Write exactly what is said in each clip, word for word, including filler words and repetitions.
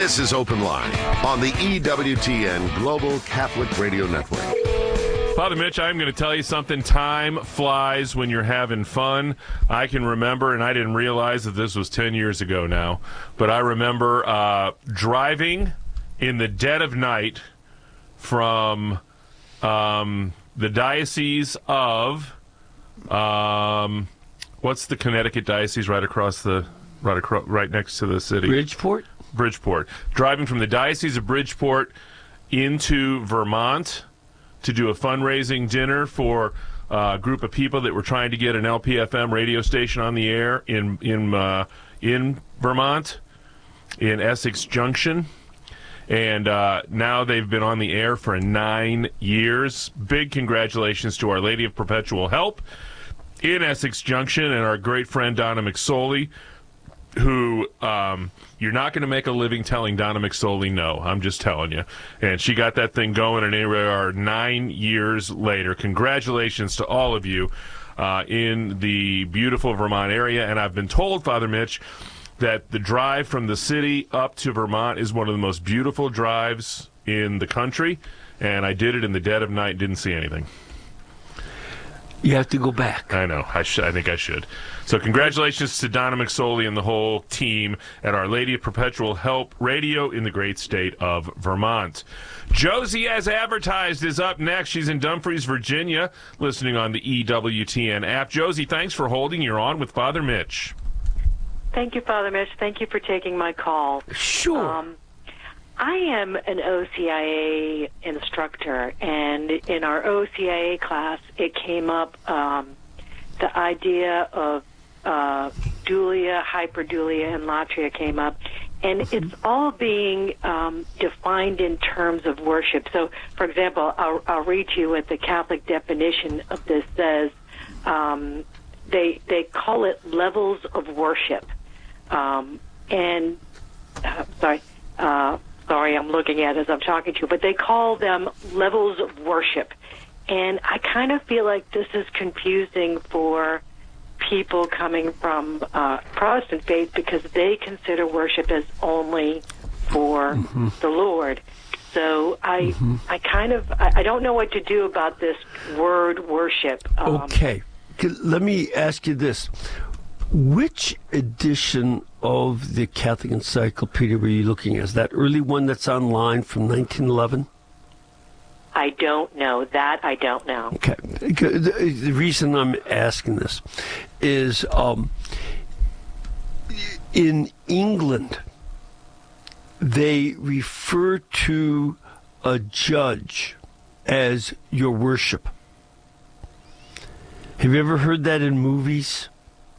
This is Open Line on the E W T N Global Catholic Radio Network. Father Mitch, I'm going to tell you something. Time flies when you're having fun. I can remember, and I didn't realize that this was ten years ago now, but I remember uh, driving in the dead of night from um, the Diocese of, um, what's the Connecticut Diocese right across the, right across, right next to the city? Bridgeport? Bridgeport. Driving from the Diocese of Bridgeport into Vermont to do a fundraising dinner for uh, a group of people that were trying to get an L P F M radio station on the air in in uh, in Vermont, in Essex Junction. And uh, now they've been on the air for nine years. Big congratulations to Our Lady of Perpetual Help in Essex Junction and our great friend Donna McSorley, who um, you're not going to make a living telling Donna McSorley no. I'm just telling you. And she got that thing going, and here we are nine years later. Congratulations to all of you uh, in the beautiful Vermont area. And I've been told, Father Mitch, that the drive from the city up to Vermont is one of the most beautiful drives in the country. And I did it in the dead of night and didn't see anything. You have to go back. I know. I, sh- I think I should. So congratulations to Donna McSorley and the whole team at Our Lady of Perpetual Help Radio in the great state of Vermont. Josie, as advertised, is up next. She's in Dumfries, Virginia, listening on the E W T N app. Josie, thanks for holding. You're on with Father Mitch. Thank you, Father Mitch. Thank you for taking my call. Sure. Um, I am an O C I A instructor, and in our O C I A class, it came up um, the idea of uh, dulia, hyperdulia, and latria came up, and it's all being um, defined in terms of worship. So, for example, I'll, I'll read to you what the Catholic definition of this says. Um, they they call it levels of worship, um, and uh, sorry. Uh, Sorry, I'm looking at it as I'm talking to you, but they call them levels of worship. And I kind of feel like this is confusing for people coming from uh, Protestant faith because they consider worship as only for mm-hmm. the Lord. So I mm-hmm. I kind of, I, I don't know what to do about this word worship. Um, okay. Let me ask you this. Which edition of the Catholic Encyclopedia were you looking at? Is that early one that's online from nineteen eleven? I don't know. That I don't know. Okay. The, the reason I'm asking this is um, in England, they refer to a judge as your worship. Have you ever heard that in movies?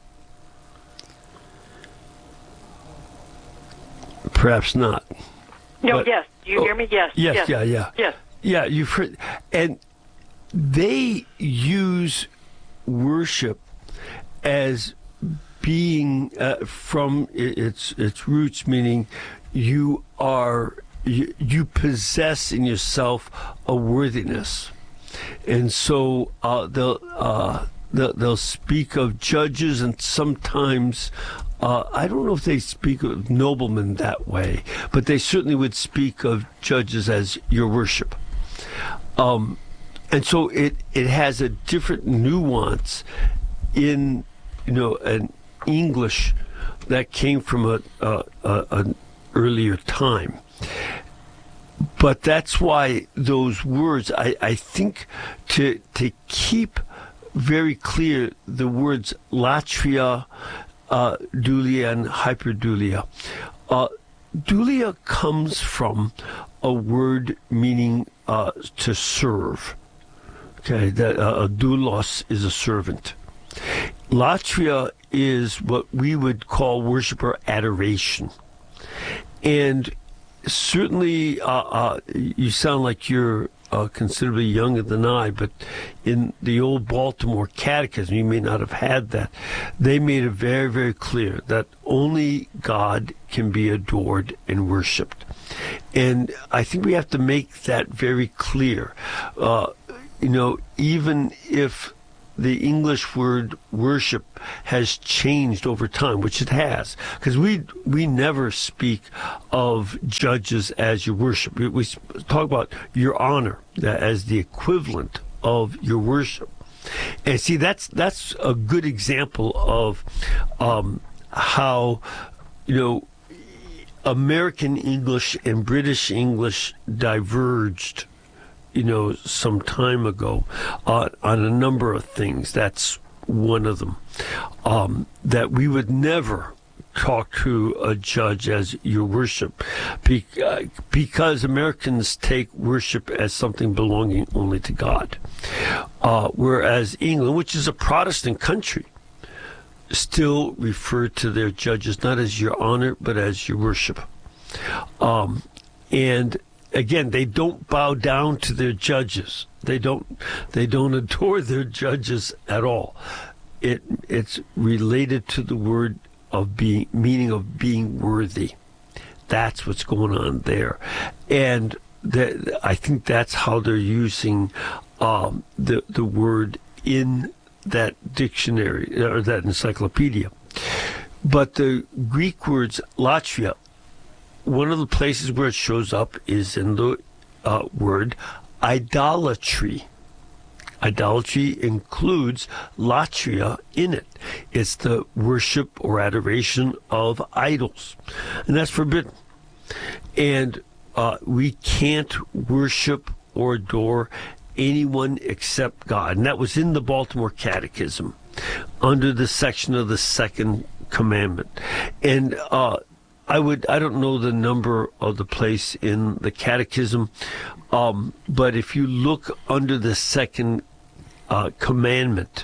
Perhaps not. No, but, yes. Do you oh, hear me? Yes. Yes, yes. yeah, yeah. Yes. Yeah, you've heard. And they use worship as being uh, from its its roots, meaning you are you, you possess in yourself a worthiness, and so uh, they'll, uh, they'll they'll speak of judges, and sometimes uh, I don't know if they speak of noblemen that way, but they certainly would speak of judges as your worship. Um, and so it it has a different nuance in you know an English that came from a, a, a an earlier time. But that's why those words, I, I think, to to keep very clear the words latria, uh, dulia, and hyperdulia. Uh, dulia comes from a word meaning uh, to serve. Okay, that uh, doulos is a servant. Latria is what we would call worship or adoration. And certainly, uh, uh, you sound like you're uh, considerably younger than I, but in the old Baltimore Catechism, you may not have had that. They made it very, very clear that only God can be adored and worshipped. And I think we have to make that very clear. Uh, you know, even if the English word worship has changed over time, which it has, because we we never speak of judges as your worship. We, we talk about your honor as the equivalent of your worship. And see, that's that's a good example of um, how, you know, American English and British English diverged, you know, some time ago uh, on a number of things. That's one of them. Um, that we would never talk to a judge as your worship, be, uh, because Americans take worship as something belonging only to God. Uh, whereas England, which is a Protestant country, still refer to their judges not as your honor, but as your worship. Um, and again, they don't bow down to their judges. They don't. They don't adore their judges at all. It it's related to the word of being, meaning of being worthy. That's what's going on there, and the, I think that's how they're using um, the the word in that dictionary or that encyclopedia. But the Greek words latria, one of the places where it shows up is in the uh, word idolatry. Idolatry includes latria in it. It's the worship or adoration of idols, and that's forbidden. And uh, we can't worship or adore anyone except God. And that was in the Baltimore Catechism under the section of the second commandment. And uh, I would, I don't know the number of the place in the Catechism, um, but if you look under the second uh, commandment,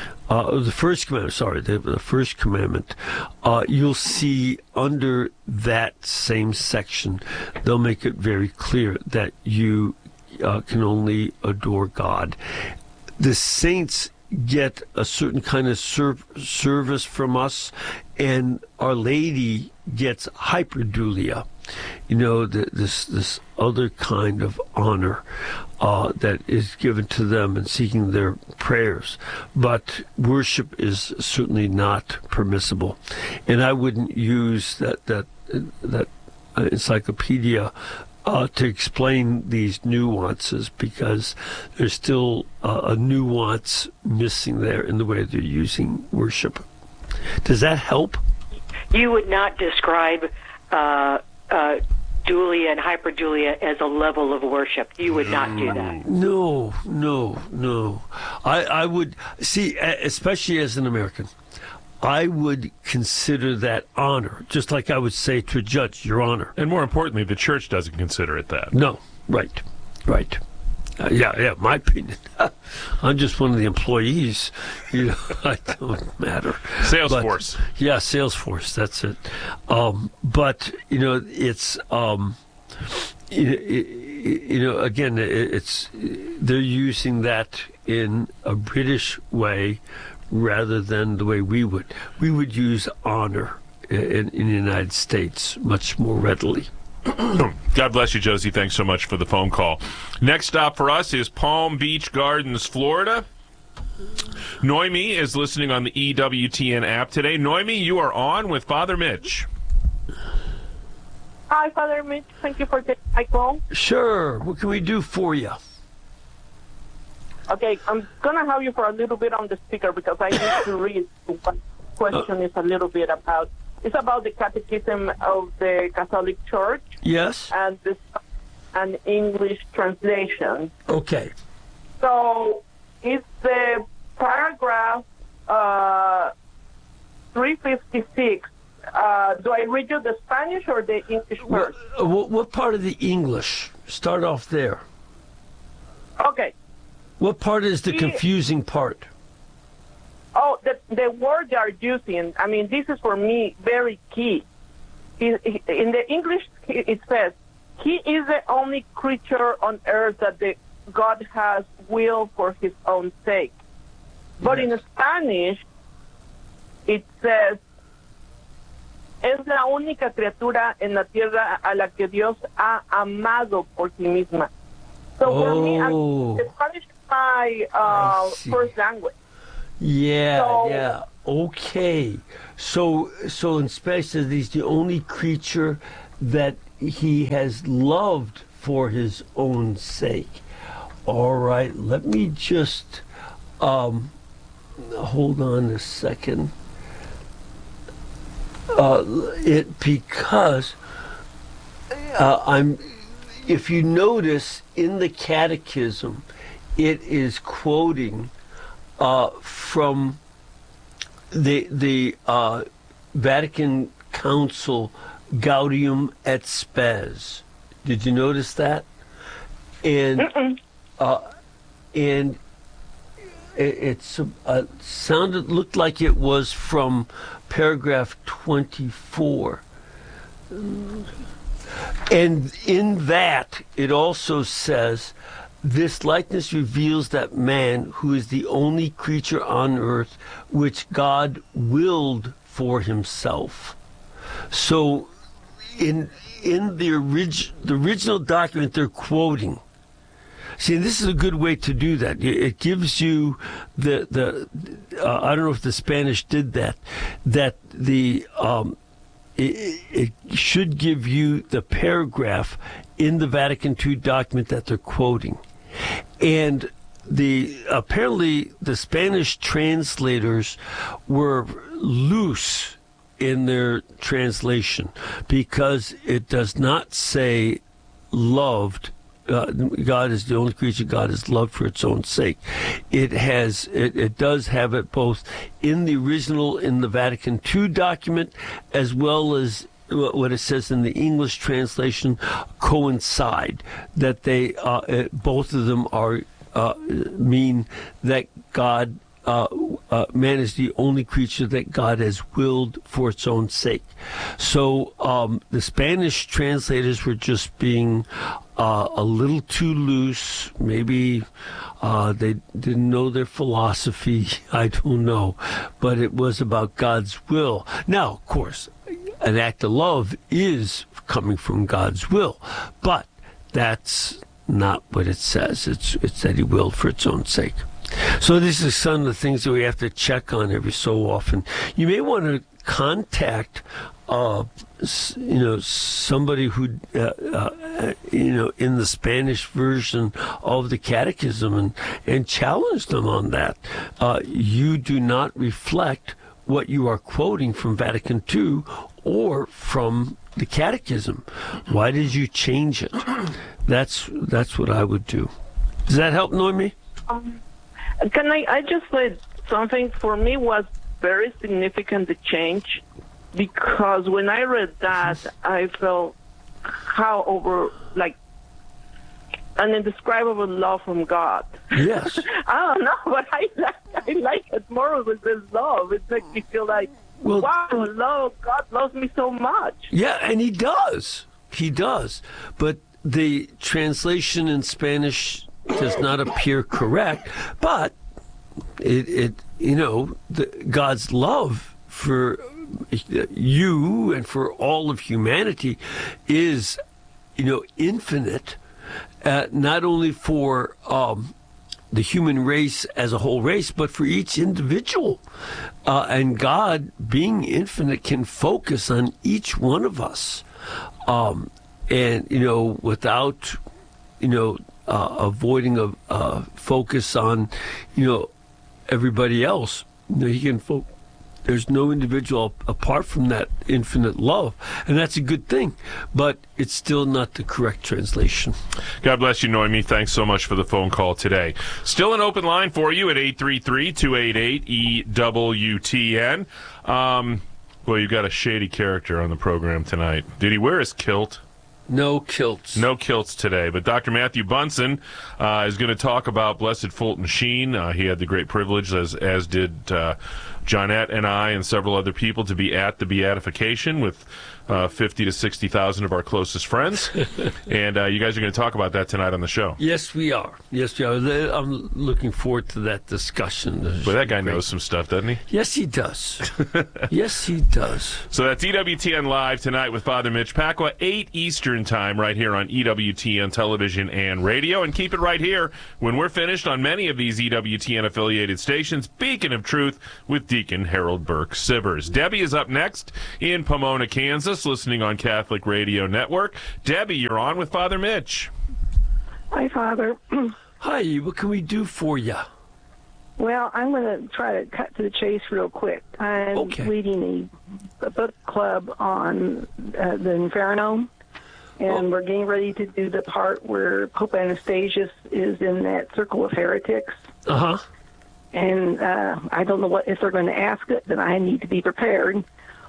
uh, the first commandment, sorry, the, the first commandment, uh, you'll see under that same section, they'll make it very clear that you Uh, can only adore God. The saints get a certain kind of serv- service from us, and Our Lady gets hyperdulia, you know, the, this this other kind of honor uh, that is given to them in seeking their prayers. But worship is certainly not permissible, and I wouldn't use that that that uh, encyclopedia Uh, to explain these nuances, because there's still uh, a nuance missing there in the way they're using worship. Does that help? You would not describe uh, uh, dulia and hyperdulia as a level of worship. You would not do that. No, no, no. I, I would, see, especially as an American, I would consider that honor, just like I would say to a judge, your honor. And more importantly, the church doesn't consider it that. No, right, right. Uh, yeah, yeah, my opinion. I'm just one of the employees. You know, I don't matter. Salesforce. But, yeah, Salesforce, that's it. Um, but, you know, it's, um, you, you know, again, it's, they're using that in a British way rather than the way we would. We would use honor in, in the United States much more readily. God bless you, Josie. Thanks so much for the phone call. Next stop for us is Palm Beach Gardens, Florida. Noemi is listening on the E W T N app today. Noemi, you are on with Father Mitch. Hi, Father Mitch. Thank you for taking my call. Sure. What can we do for you? Okay, I'm going to have you for a little bit on the speaker because I need to read what the question is a little bit about. It's about the Catechism of the Catholic Church. Yes. And this, an English translation. Okay. So it's the paragraph uh, three fifty-six. Uh, do I read you the Spanish or the English first? What, what part of the English? Start off there. Okay. What part is the confusing part? Oh, the, the word they are using, I mean, this is for me very key. In, in the English, it says, He is the only creature on earth that the God has will for his own sake. But yes. In Spanish, it says, es la única criatura en la tierra a la que Dios ha amado por sí misma. So oh. for me, I, the Spanish is my uh, first language. Yeah, So- yeah. Okay. So, so in Spanish, it says he's the only creature that he has loved for his own sake. All right. Let me just um, hold on a second. Uh, it because uh, I'm. If you notice in the Catechism, it is quoting uh, from the the uh, Vatican Council Gaudium et Spes. Did you notice that? And uh, and it, it's uh, sounded looked like it was from paragraph twenty-four. And in that, it also says, this likeness reveals that man, who is the only creature on earth which God willed for himself. So in in the, orig- the original document they're quoting, see, this is a good way to do that. It gives you the, the uh, I don't know if the Spanish did that, that the... Um, It, it should give you the paragraph in the Vatican two document that they're quoting. And the apparently the Spanish translators were loose in their translation because it does not say loved. Uh, God is the only creature God is loved for its own sake. It has, it, it does have it both in the original, in the Vatican two document, as well as what it says in the English translation coincide. That they, uh, it, both of them are uh, mean that God, uh, uh, man is the only creature that God has willed for its own sake. So um, the Spanish translators were just being Uh, a little too loose. Maybe uh, they didn't know their philosophy. I don't know. But it was about God's will. Now, of course, an act of love is coming from God's will. But that's not what it says. It's, it's that he willed for its own sake. So this is some of the things that we have to check on every so often. You may want to contact Uh, you know, somebody who, uh, uh, you know, in the Spanish version of the Catechism and, and challenge them on that. Uh, you do not reflect what you are quoting from Vatican two or from the Catechism. Why did you change it? That's that's what I would do. Does that help, Noemi? Um, can I, I just said something for me was very significant, the change. Because when I read that, I felt how over, like, an indescribable love from God. Yes. I don't know, but I like, I like it more with this love. It makes me feel like, Well, wow, love, God loves me so much. Yeah, and he does. He does. But the translation in Spanish does not appear correct. But it, it you know, the, God's love for you and for all of humanity is, you know, infinite, uh, not only for um, the human race as a whole race, but for each individual. Uh, and God, being infinite, can focus on each one of us. Um, and, you know, without, you know, uh, avoiding a uh, focus on, you know, everybody else. You know, he can focus. There's no individual apart from that infinite love, and that's a good thing, but it's still not the correct translation. God bless you, Noemi. Thanks so much for the phone call today. Still an open line for you at eight three three, two eight eight, E W T N. Um, well, you've got a shady character on the program tonight. Did he wear his kilt? No kilts. No kilts today, but Doctor Matthew Bunson uh, is going to talk about Blessed Fulton Sheen. Uh, he had the great privilege, as as did uh, Johnette and I and several other people to be at the beatification with uh, fifty to sixty thousand of our closest friends. And uh, you guys are going to talk about that tonight on the show. Yes, we are. Yes, we are. I'm looking forward to that discussion. But that guy knows some stuff, doesn't he? Yes, he does. Yes, he does. So that's E W T N Live tonight with Father Mitch Pacwa, eight Eastern Time, right here on E W T N Television and Radio. And keep it right here when we're finished on many of these E W T N-affiliated stations. Beacon of Truth with Deacon Harold Burke Sivers. Debbie is up next in Pomona, Kansas, listening on Catholic Radio Network. Debbie, you're on with Father Mitch. Hi, Father. Hi, what can we do for you? Well, I'm going to try to cut to the chase real quick. I'm Okay. leading a, a book club on uh, the Inferno, and Oh. we're getting ready to do the part where Pope Anastasius is in that circle of heretics. Uh-huh. And uh, I don't know what if they're going to ask it, then I need to be prepared.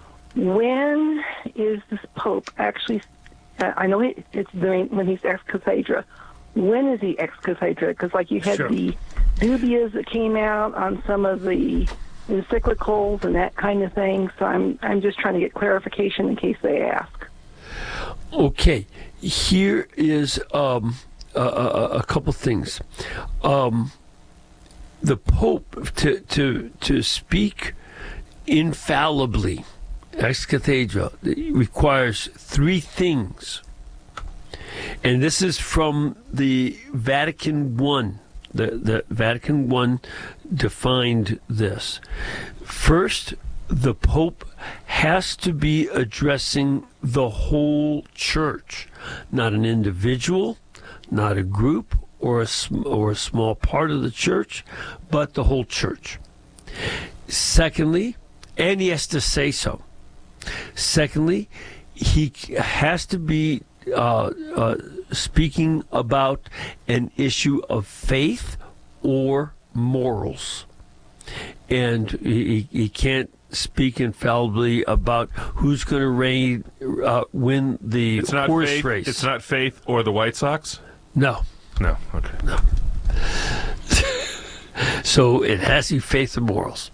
When is this Pope actually? Uh, I know it, it's during when he's ex cathedra. When is he ex cathedra? Because like you had Sure. the dubias that came out on some of the encyclicals and that kind of thing. So I'm I'm just trying to get clarification in case they ask. Okay, here is um, a, a, a couple things. Um, the Pope, to, to, to speak infallibly, ex cathedra, requires three things. And this is from the Vatican One. The, the Vatican One defined this. First, the Pope has to be addressing the whole church, not an individual, not a group or a, sm- or a small part of the church, but the whole church. Secondly, and he has to say so. Secondly, he has to be uh, uh, speaking about an issue of faith or morals. And he, he can't speak infallibly about who's going to reign, uh, win the It's not horse faith, race. It's not Faith or the White Sox? No. No. Okay. No. So it has to be faith and morals.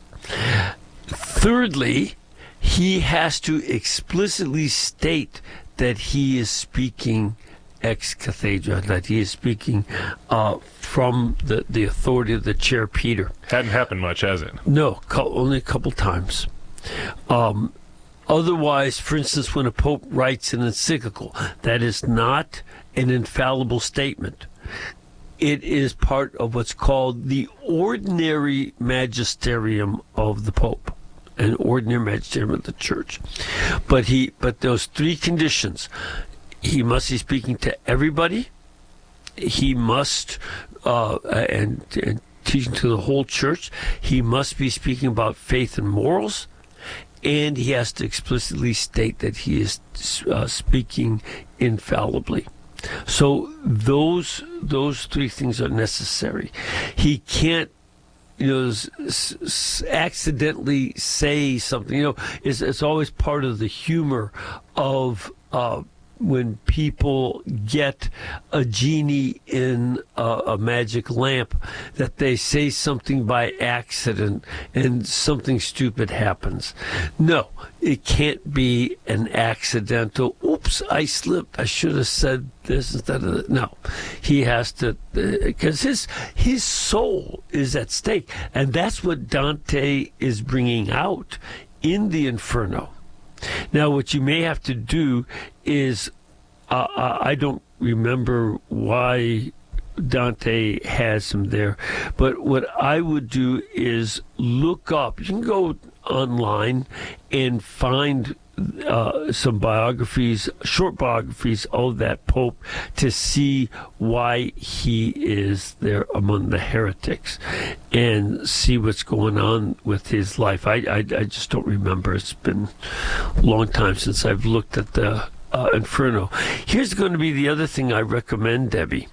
Thirdly, he has to explicitly state that he is speaking ex cathedra, that he is speaking uh, from the, the authority of the chair Peter. Hadn't happened much, has it? No, co- only a couple times. Um, otherwise, for instance, when a pope writes an encyclical, that is not an infallible statement. It is part of what's called the ordinary magisterium of the Pope, an ordinary magisterium of the Church. But he, but those three conditions: he must be speaking to everybody. He must, uh, and, and teaching to the whole church. He must be speaking about faith and morals, and he has to explicitly state that he is uh, speaking infallibly. So those those three things are necessary. He can't, you know, s- s- accidentally say something. You know, it's, it's always part of the humor of uh, when people get a genie in a, a magic lamp, that they say something by accident and something stupid happens. No, it can't be an accidental, oops, I slipped, I should have said this instead of that. No, he has to, because his, his soul is at stake. And that's what Dante is bringing out in the Inferno. Now, what you may have to do is, uh, I don't remember why Dante has him there, but what I would do is look up. You can go online and find uh, some biographies, short biographies of that Pope, to see why he is there among the heretics and see what's going on with his life. I, I, I just don't remember. It's been a long time since I've looked at the uh, Inferno. Here's going to be the other thing I recommend, Debbie.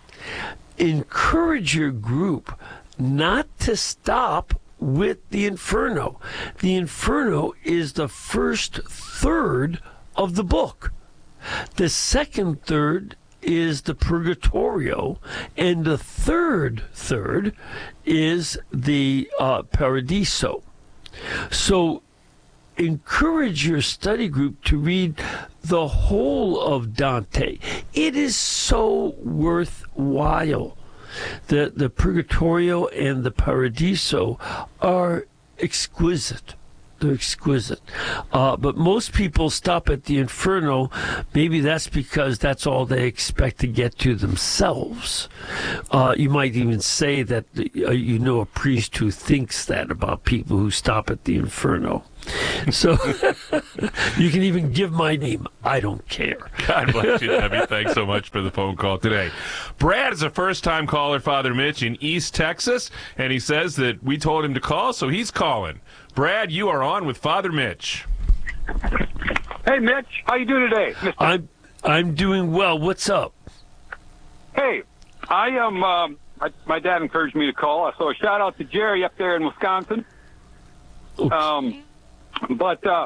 Encourage your group not to stop with the Inferno. The Inferno is the first third of the book. The second third is the Purgatorio, and the third third is the uh, Paradiso. So encourage your study group to read the whole of Dante. It is so worthwhile. The, the Purgatorio and the Paradiso are exquisite. They're exquisite. Uh, but most people stop at the Inferno. Maybe that's because that's all they expect to get to themselves. Uh, you might even say that uh, you know a priest who thinks that about people who stop at the Inferno. So you can even give my name. I don't care. God bless you, Debbie. Thanks so much for the phone call today. Brad is a first-time caller, Father Mitch, in East Texas, and he says that we told him to call, so he's calling. Brad, you are on with Father Mitch. Hey, Mitch. How you doing today? Mister I'm I'm doing well. What's up? Hey, I am. Um, I, my dad encouraged me to call, so a shout out to Jerry up there in Wisconsin. Okay. Um, but uh,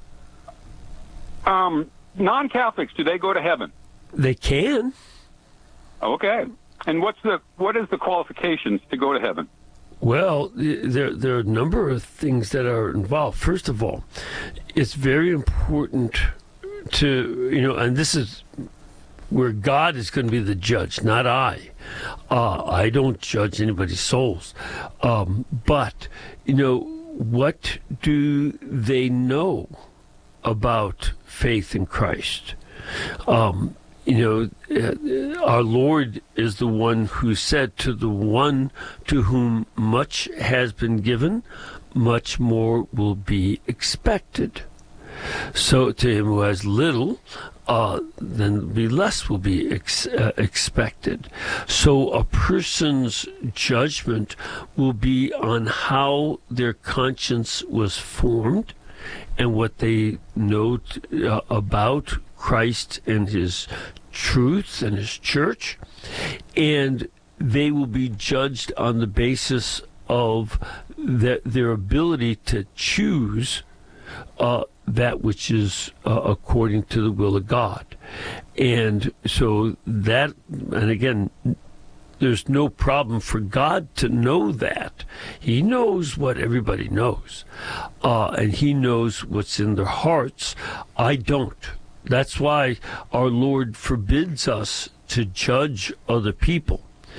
um, non-Catholics, do they go to heaven? They can. Okay. And what's the what is the qualifications to go to heaven? Well, there there are a number of things that are involved. First of all, it's very important to, you know, and this is where God is going to be the judge, not I. Uh, I don't judge anybody's souls. Um, but, you know, what do they know about faith in Christ? Um You know, uh, our Lord is the one who said, to the one to whom much has been given, much more will be expected. So to him who has little, uh, then be less will be ex- uh, expected. So a person's judgment will be on how their conscience was formed and what they know t- uh, about Christ and his truth and his church, and they will be judged on the basis of the, their ability to choose uh, that which is uh, according to the will of God. And so that, and again, there's no problem for God to know that. He knows what everybody knows, uh, and he knows what's in their hearts. I don't. That's why our Lord forbids us to judge other people.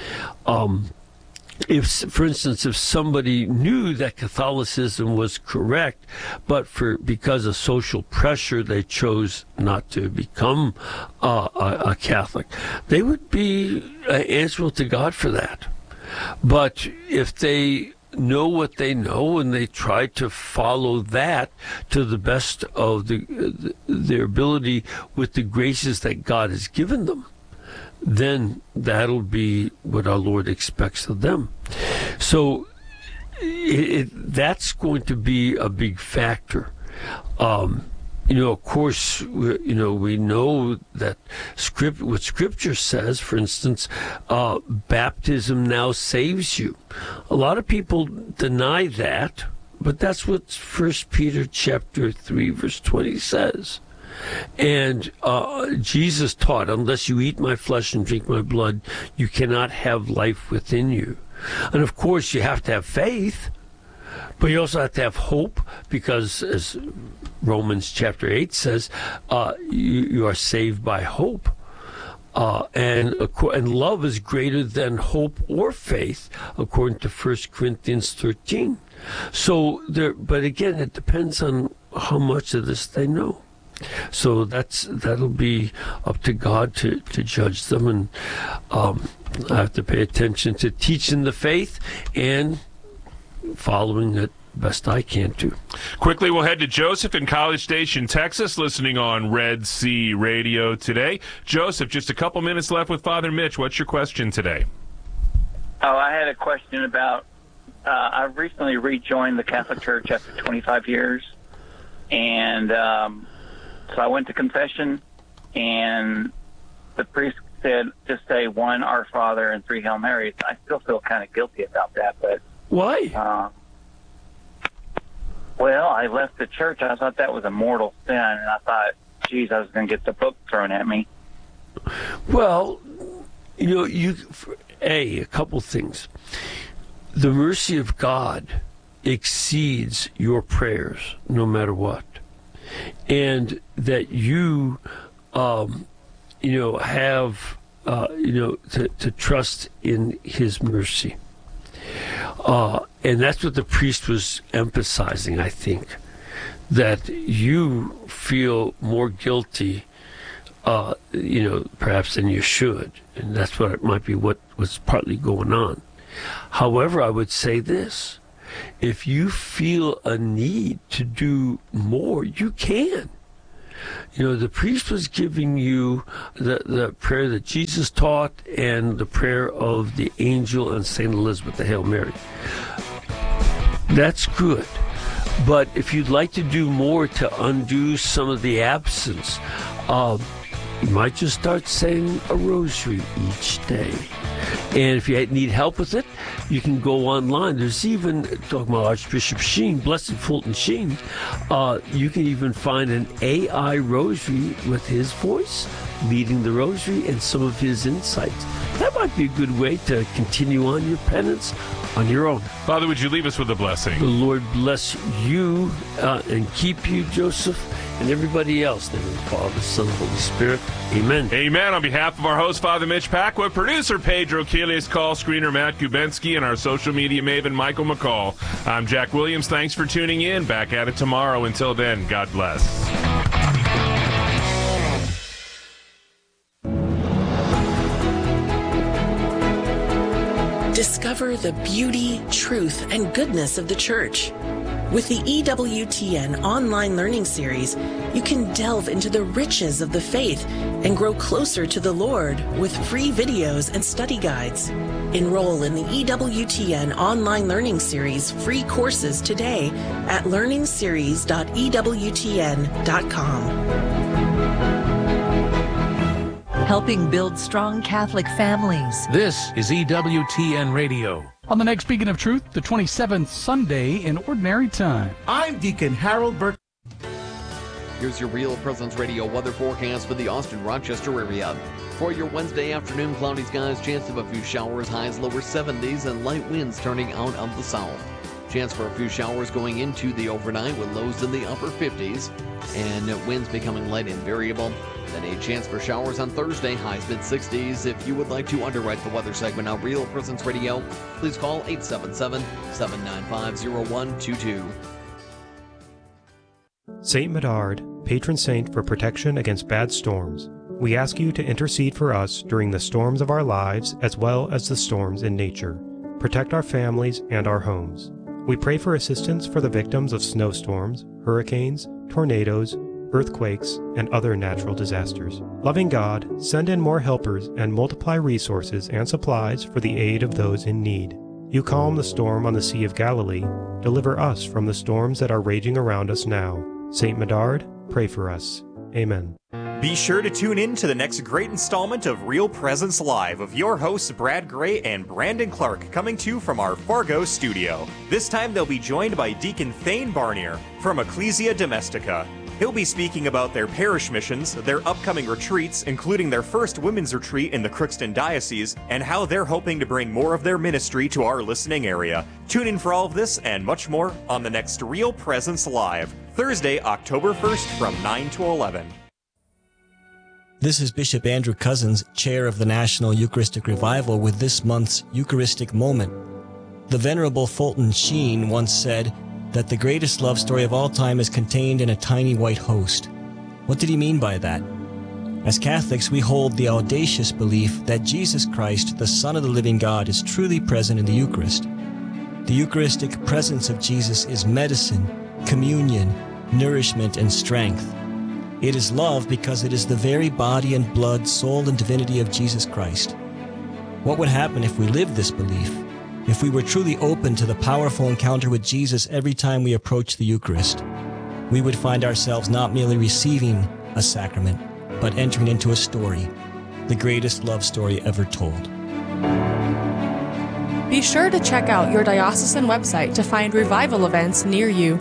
Um, if, for instance, if somebody knew that Catholicism was correct, but for because of social pressure they chose not to become uh, a, a Catholic, they would be uh, answerable to God for that. But if they know what they know and they try to follow that to the best of the, their ability with the graces that God has given them, then that'll be what our Lord expects of them. So it, it, that's going to be a big factor. Um, You know, of course, you know, we know that script, what Scripture says, for instance, uh, baptism now saves you. A lot of people deny that, but that's what First Peter chapter three, verse twenty says. And uh, Jesus taught, unless you eat my flesh and drink my blood, you cannot have life within you. And of course, you have to have faith. But you also have to have hope, because as Romans chapter eight says, uh, you, you are saved by hope. Uh, and, and love is greater than hope or faith, according to First Corinthians thirteen. So there, but again, it depends on how much of this they know. So that's that'll be up to God to, to judge them. And um, I have to pay attention to teaching the faith and following it best I can do. Quickly, we'll head to Joseph in College Station, Texas, listening on Red Sea Radio today. Joseph, just a couple minutes left with Father Mitch. What's your question today? Oh, I had a question about, uh, I recently rejoined the Catholic Church after twenty-five years, and um, so I went to confession, and the priest said, just say one Our Father and three Hail Marys. I still feel kind of guilty about that, but why? Um, well, I left the church. I thought that was a mortal sin, and I thought, geez, I was going to get the book thrown at me. Well, you know, you a a couple things. The mercy of God exceeds your prayers, no matter what. And that you, um, you know, have, uh, you know, to, to trust in his mercy. Uh, and that's what the priest was emphasizing, I think, that you feel more guilty, uh, you know, perhaps than you should. And that's what it might be what was partly going on. However, I would say this. If you feel a need to do more, you can. You know, the priest was giving you the, the prayer that Jesus taught and the prayer of the angel and Saint Elizabeth, the Hail Mary. That's good. But if you'd like to do more to undo some of the absence, uh, you might just start saying a rosary each day. And if you need help with it, you can go online. There's even, talking about Archbishop Sheen, Blessed Fulton Sheen, uh, you can even find an A I rosary with his voice leading the rosary and some of his insights. That might be a good way to continue on your penance on your own. Father, would you leave us with a blessing? The Lord bless you uh, and keep you, Joseph, and everybody else. In the name of the Father, Son, and Holy Spirit. Amen. Amen. On behalf of our host, Father Mitch Pacwa, producer Pedro Quiles, call screener Matt Kubensky, and our social media maven Michael McCall, I'm Jack Williams. Thanks for tuning in. Back at it tomorrow. Until then, God bless. Discover the beauty, truth, and goodness of the Church. With the E W T N online learning series, you can delve into the riches of the faith and grow closer to the Lord with free videos and study guides. Enroll in the E W T N online learning series free courses today at learning series dot e w t n dot com. Helping build strong Catholic families. This is E W T N Radio. On the next Beacon of Truth, the twenty-seventh Sunday in Ordinary Time. I'm Deacon Harold Burke. Here's your Real Presence Radio weather forecast for the Austin-Rochester area. For your Wednesday afternoon, cloudy skies, chance of a few showers, highs lower seventies, and light winds turning out of the south. Chance for a few showers going into the overnight with lows in the upper fifties, and winds becoming light and variable. Then a chance for showers on Thursday, highs mid-sixties. If you would like to underwrite the weather segment on Real Presence Radio, please call eight seven seven, seven nine five, zero one two two. Saint Medard, patron saint for protection against bad storms. We ask you to intercede for us during the storms of our lives as well as the storms in nature. Protect our families and our homes. We pray for assistance for the victims of snowstorms, hurricanes, tornadoes, earthquakes, and other natural disasters. Loving God, send in more helpers and multiply resources and supplies for the aid of those in need. You calm the storm on the Sea of Galilee. Deliver us from the storms that are raging around us now. Saint Medard, pray for us. Amen. Be sure to tune in to the next great installment of Real Presence Live of your hosts Brad Gray and Brandon Clark, coming to you from our Fargo studio. This time they'll be joined by Deacon Thane Barnier from Ecclesia Domestica. He'll be speaking about their parish missions, their upcoming retreats, including their first women's retreat in the Crookston Diocese, and how they're hoping to bring more of their ministry to our listening area. Tune in for all of this and much more on the next Real Presence Live, Thursday, October first from nine to eleven. This is Bishop Andrew Cousins, Chair of the National Eucharistic Revival, with this month's Eucharistic Moment. The Venerable Fulton Sheen once said that the greatest love story of all time is contained in a tiny white host. What did he mean by that? As Catholics, we hold the audacious belief that Jesus Christ, the Son of the living God, is truly present in the Eucharist. The Eucharistic presence of Jesus is medicine, communion, nourishment, and strength. It is love because it is the very body and blood, soul, and divinity of Jesus Christ. What would happen if we lived this belief? If we were truly open to the powerful encounter with Jesus every time we approach the Eucharist? We would find ourselves not merely receiving a sacrament, but entering into a story, the greatest love story ever told. Be sure to check out your diocesan website to find revival events near you.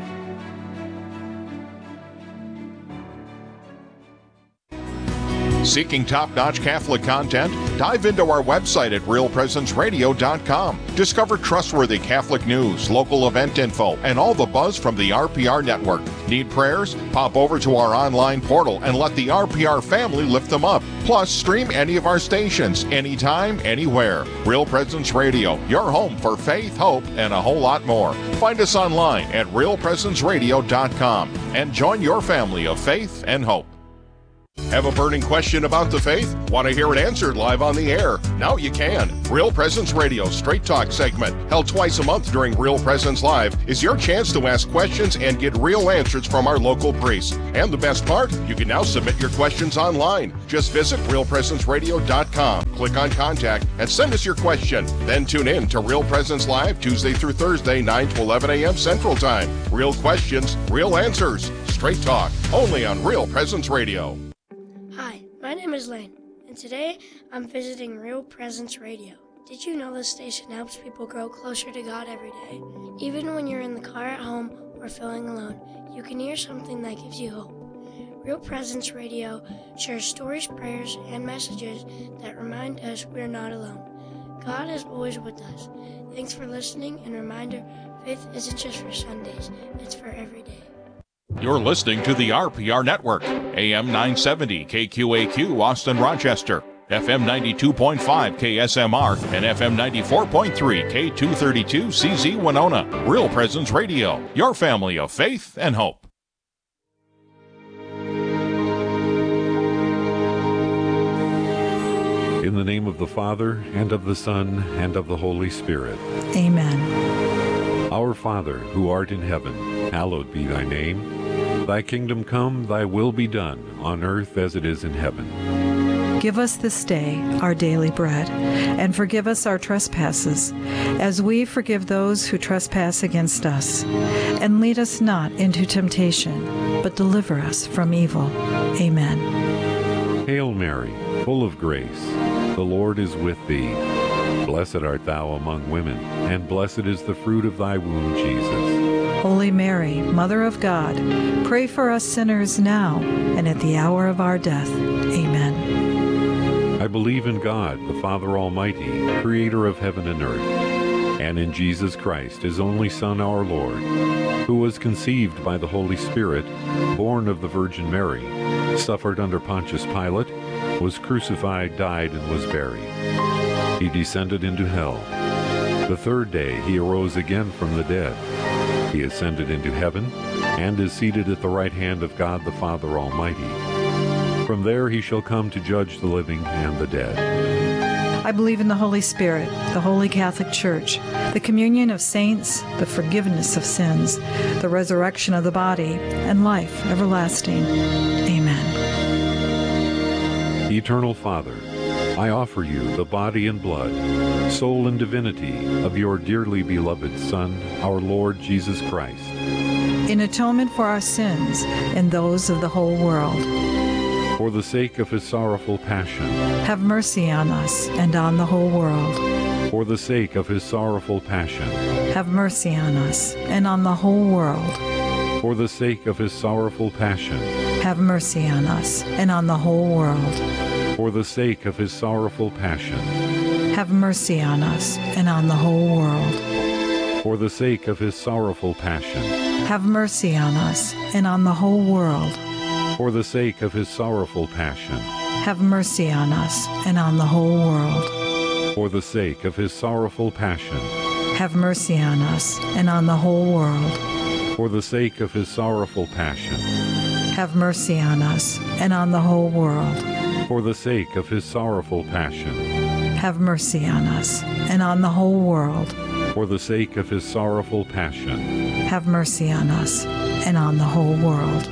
Seeking top-notch Catholic content? Dive into our website at real presence radio dot com. Discover trustworthy Catholic news, local event info, and all the buzz from the R P R network. Need prayers? Pop over to our online portal and let the R P R family lift them up. Plus, stream any of our stations, anytime, anywhere. Real Presence Radio, your home for faith, hope, and a whole lot more. Find us online at real presence radio dot com and join your family of faith and hope. Have a burning question about the faith? Want to hear it answered live on the air? Now you can. Real Presence Radio Straight Talk segment, held twice a month during Real Presence Live, is your chance to ask questions and get real answers from our local priests. And the best part, you can now submit your questions online. Just visit real presence radio dot com, click on Contact, and send us your question. Then tune in to Real Presence Live Tuesday through Thursday, nine to eleven a.m. Central Time. Real questions, real answers. Straight Talk, only on Real Presence Radio. Hi, my name is Lane, and today I'm visiting Real Presence Radio. Did you know this station helps people grow closer to God every day? Even when you're in the car at home or feeling alone, you can hear something that gives you hope. Real Presence Radio shares stories, prayers, and messages that remind us we're not alone. God is always with us. Thanks for listening, and reminder, faith isn't just for Sundays, it's for every day. You're listening to the R P R Network, A M nine seventy K Q A Q Austin Rochester, F M ninety-two point five K S M R, and F M ninety-four point three K two thirty-two C Z Winona. Real Presence Radio, your family of faith and hope. In the name of the Father, and of the Son, and of the Holy Spirit. Amen. Our Father, who art in heaven, hallowed be thy name. Thy kingdom come, thy will be done, on earth as it is in heaven. Give us this day our daily bread, and forgive us our trespasses, as we forgive those who trespass against us. And lead us not into temptation, but deliver us from evil. Amen. Hail Mary, full of grace, the Lord is with thee. Blessed art thou among women, and blessed is the fruit of thy womb, Jesus. Holy Mary, Mother of God, pray for us sinners now and at the hour of our death. Amen. I believe in God, the Father Almighty, creator of heaven and earth, and in Jesus Christ, his only Son, our Lord, who was conceived by the Holy Spirit, born of the Virgin Mary, suffered under Pontius Pilate, was crucified, died, and was buried. He descended into hell. The third day he arose again from the dead. He ascended into heaven, and is seated at the right hand of God the Father Almighty. From there he shall come to judge the living and the dead. I believe in the Holy Spirit, the Holy Catholic Church, the communion of saints, the forgiveness of sins, the resurrection of the body, and life everlasting. Amen. Eternal Father, I offer you the body and blood, soul and divinity of your dearly beloved Son, our Lord Jesus Christ, in atonement for our sins and those of the whole world. For the sake of his sorrowful passion, have mercy on us and on the whole world. For the sake of his sorrowful passion, have mercy on us and on the whole world. For the sake of his sorrowful passion, have mercy on us and on the whole world. For the sake of his sorrowful passion, have mercy on us and on the whole world. For the sake of his sorrowful passion, have mercy on us and on the whole world. For the sake of his sorrowful passion, have mercy on us and on the whole world. For the sake of his sorrowful passion, have mercy on us and on the whole world. For the sake of his sorrowful passion, have mercy on us and on the whole world. For the sake of his sorrowful passion, have mercy on us and on the whole world. For the sake of his sorrowful passion, have mercy on us and on the whole world.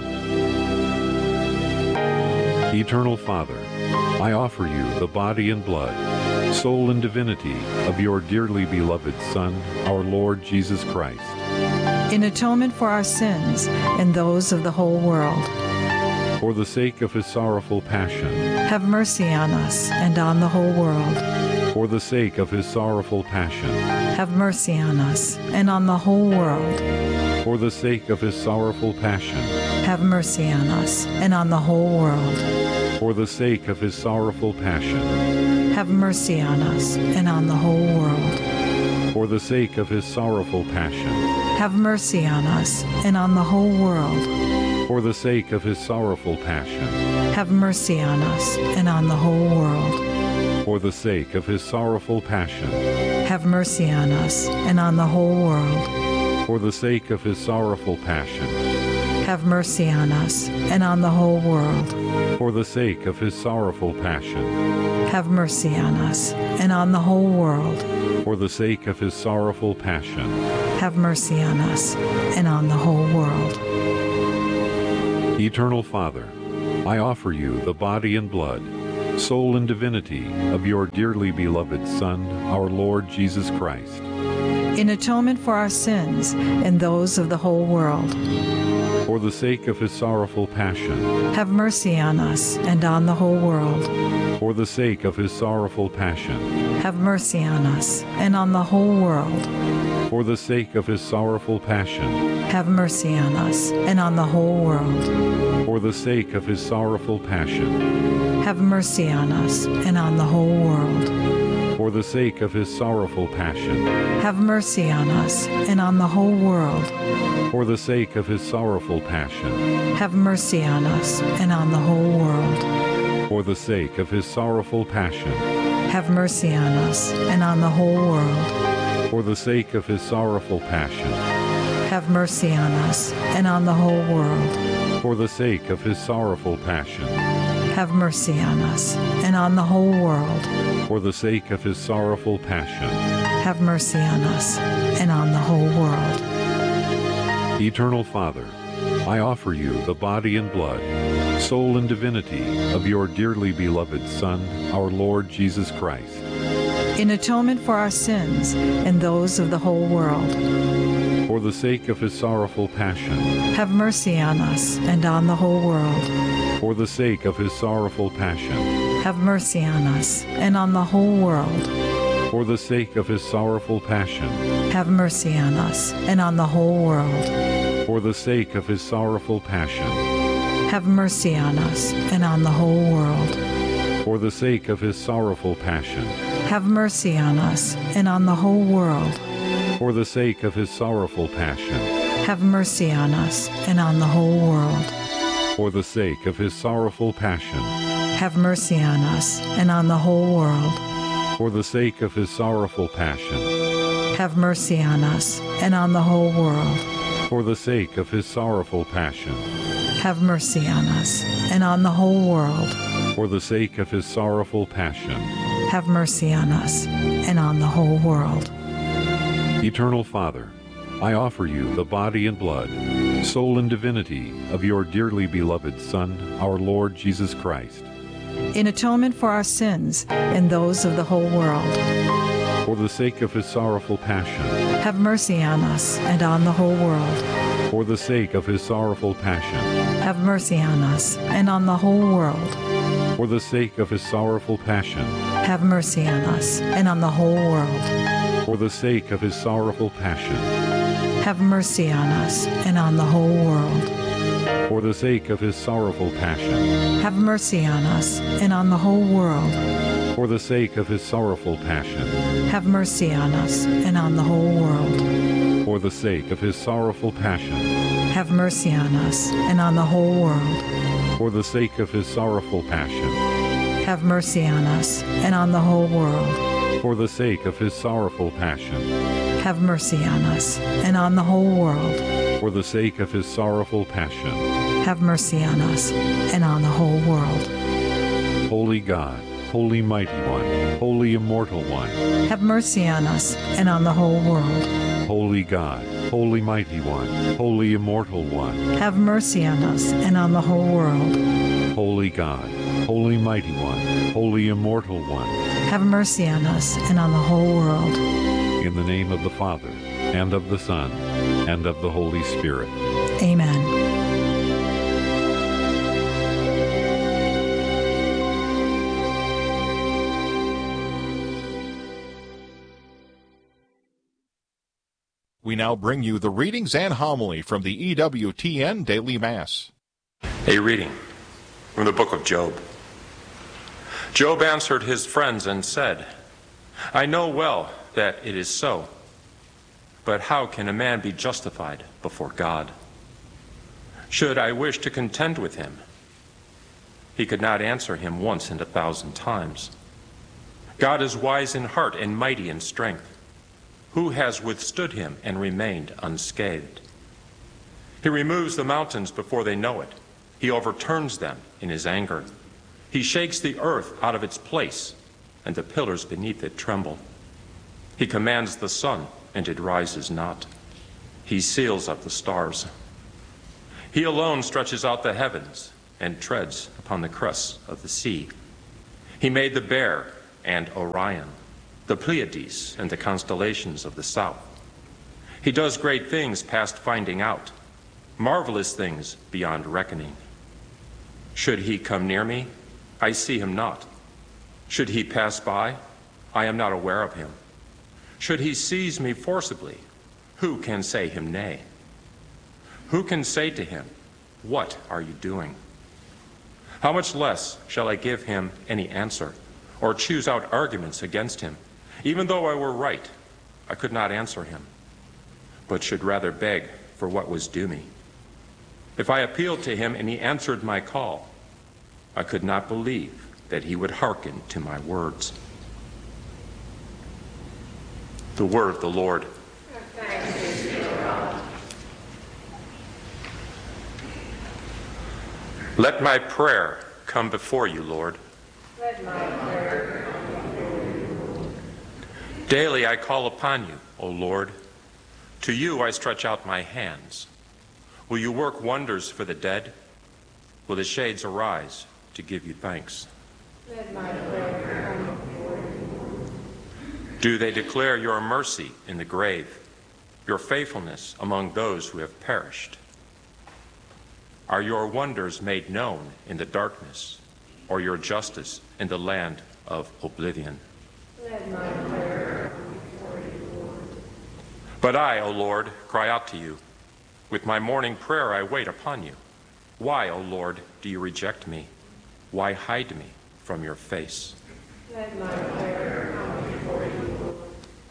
Eternal Father, I offer you the body and blood, soul and divinity of your dearly beloved Son, our Lord Jesus Christ, in atonement for our sins and those of the whole world. For the sake of his sorrowful passion, have mercy on us and on the whole world. For the sake of his sorrowful passion, have mercy on us and on the whole world. For the sake of his sorrowful passion, have mercy on us and on the whole world. for the sake of his sorrowful passion. Have mercy on us and on the whole world. For the sake of his sorrowful passion. Have mercy on us and on the whole world. For the sake of his sorrowful passion. Have mercy on us and on the whole world. For the sake of his sorrowful passion. Have mercy on us and on the whole world. For the sake of his sorrowful passion. Have mercy on us and on the whole world. For the sake of his sorrowful passion. Have mercy on us and on the whole world. For the sake of his sorrowful passion. Have mercy on us and on the whole world. Eternal Father, I offer you the body and blood, soul and divinity of your dearly beloved Son, our Lord Jesus Christ, in atonement for our sins and those of the whole world. For the sake of his sorrowful passion. Have mercy on us and on the whole world. For the sake of his sorrowful passion. Have mercy on us and on the whole world. For the sake of his sorrowful passion. Have mercy on us and on the whole world. For the sake of his sorrowful passion. Have mercy on us and on the whole world. For the sake of his sorrowful passion. Have mercy on us and on the whole world. For the sake of his sorrowful passion. Have mercy on us and on the whole world. For the sake of his sorrowful passion. Have mercy on us and on the whole world. For the sake of his sorrowful passion. Have mercy on us and on the whole world. For the sake of his sorrowful passion. Have mercy on us and on the whole world. For the sake of his sorrowful passion. Have mercy on us and on the whole world. Eternal Father, I offer you the body and blood, soul and divinity of your dearly beloved Son, our Lord Jesus Christ, in atonement for our sins and those of the whole world. For the sake of his sorrowful passion. Have mercy on us and on the whole world. For the sake of his sorrowful passion. Have mercy on us and on the whole world. For the sake of his sorrowful passion. Have mercy on us and on the whole world. For the sake of his sorrowful passion. Have mercy on us and on the whole world. For the sake of his sorrowful passion. Have mercy on us and on the whole world. For the sake of his sorrowful passion. Have mercy on us and on the whole world. For the sake of his sorrowful passion. Have mercy on us and on the whole world. For the sake of his sorrowful passion. Have mercy on us and on the whole world. For the sake of his sorrowful passion. Have mercy on us and on the whole world. For the sake of his sorrowful passion. Have mercy on us and on the whole world. Eternal Father, I offer you the body and blood, soul and divinity of your dearly beloved Son, our Lord Jesus Christ, in atonement for our sins and those of the whole world. For the sake of his sorrowful passion. Have mercy on us and on the whole world. For the sake of his sorrowful passion. Have mercy on us and on the whole world. For the sake of his sorrowful passion. Have mercy on us and on the whole world. For the sake of his sorrowful passion. Have mercy on us and on the whole world. For the sake of his sorrowful passion. Have mercy on us and on the whole world. For the sake of his sorrowful passion. Have mercy on us and on the whole world. For the sake of his sorrowful passion. Have mercy on us and on the whole world. For the sake of his sorrowful passion. Have mercy on us and on the whole world. For the sake of his sorrowful passion. Have mercy on us and on the whole world. For the sake of his sorrowful passion. Have mercy on us and on the whole world. Holy God, Holy Mighty One, Holy Immortal One. Have mercy on us and on the whole world. Holy God, Holy Mighty One, Holy Immortal One. Have mercy on us and on the whole world. Holy God, Holy Mighty One, Holy Immortal One. Have mercy on us and on the whole world. In the name of the Father, and of the Son, and of the Holy Spirit. Amen. We now bring you the readings and homily from the E W T N Daily Mass. A reading from the book of Job. Job answered his friends and said, I know well that it is so, but how can a man be justified before God? Should I wish to contend with him, he could not answer him once in a thousand times. God is wise in heart and mighty in strength. Who has withstood him and remained unscathed? He removes the mountains before they know it. He overturns them in his anger. He shakes the earth out of its place, and the pillars beneath it tremble. He commands the sun, and it rises not. He seals up the stars. He alone stretches out the heavens and treads upon the crests of the sea. He made the Bear and Orion, the Pleiades and the constellations of the south. He does great things past finding out, marvelous things beyond reckoning. Should he come near me, I see him not. Should he pass by, I am not aware of him. Should he seize me forcibly, who can say him nay? Who can say to him, what are you doing? How much less shall I give him any answer, or choose out arguments against him? Even though I were right, I could not answer him, but should rather beg for what was due me. If I appealed to him and he answered my call, I could not believe that he would hearken to my words. The word of the Lord. Thanks be to God. Let my prayer come before you, Lord. Let my prayer come before you. Daily I call upon you, O Lord. To you I stretch out my hands. Will you work wonders for the dead? Will the shades arise to give you thanks? Let my prayer come before you. Do they declare your mercy in the grave, your faithfulness among those who have perished? Are your wonders made known in the darkness, or your justice in the land of oblivion? Let my prayer come before you, Lord. But I, O Lord, cry out to you. With my morning prayer I wait upon you. Why, O Lord, do you reject me? Why hide me from your face? Let my prayer come